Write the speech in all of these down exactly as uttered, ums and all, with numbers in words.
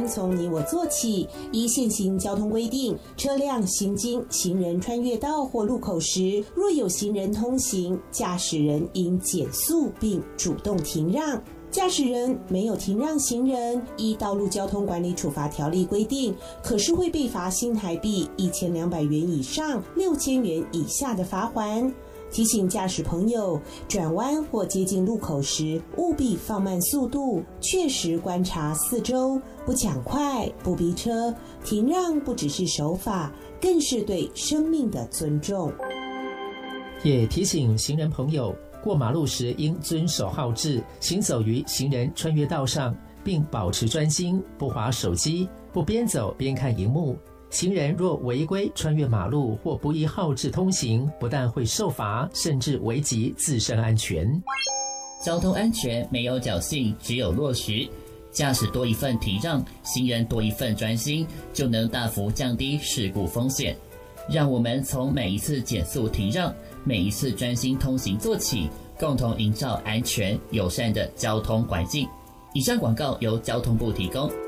从你我做起。依现行交通规定，车辆行经行人穿越道或路口时，若有行人通行，驾驶人应减速并主动停让。驾驶人没有停让行人，依道路交通管理处罚条例规定，可是会被罚新台币一千两百元以上六千元以下的罚锾。提醒驾驶朋友，转弯或接近路口时，务必放慢速度，确实观察四周，不抢快，不逼车。停让不只是守法，更是对生命的尊重。 也提醒行人朋友，过马路时应遵守号志，行走于行人穿越道上，并保持专心，不滑手机，不边走边看荧幕。行人若违规穿越马路或不依号志通行，不但会受罚，甚至危及自身安全。 交通安全没有侥幸，只有落实。驾驶多一份停让，行人多一份专心，就能大幅降低事故风险。让我们从每一次减速停让，每一次专心通行做起，共同营造安全友善的交通环境。以上广告由交通部提供。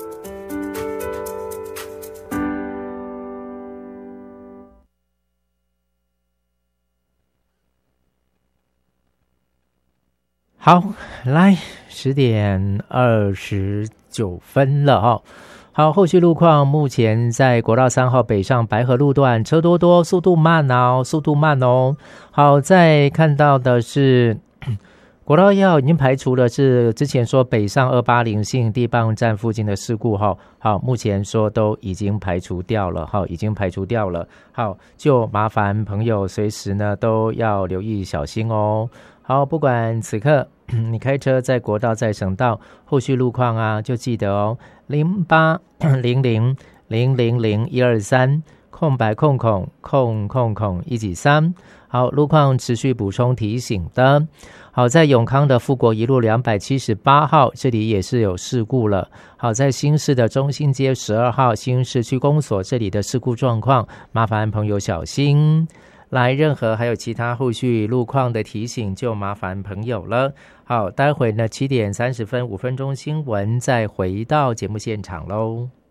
好，来十点二十九分了哈、哦。好，后续路况目前在国道三号北上白河路段车多多，速度慢哦，速度慢哦。好，再看到的是国道一号已经排除了是之前说北上二八零信地磅站附近的事故哈，好，目前说都已经排除掉了哈，已经排除掉了。好，就麻烦朋友随时呢都要留意小心哦。好，不管此刻你开车在国道在省道，后续路况啊，就记得哦，零八零零零零零一二三空白空空空空空一几三。好，路况持续补充提醒的。好，在永康的富国一路两百七十八号，这里也是有事故了。好，在新市的中心街十二号新市区公所这里的事故状况，麻烦朋友小心。来，任何还有其他后续路况的提醒，就麻烦朋友了。好，待会呢七点三十分五分钟新闻，再回到节目现场喽。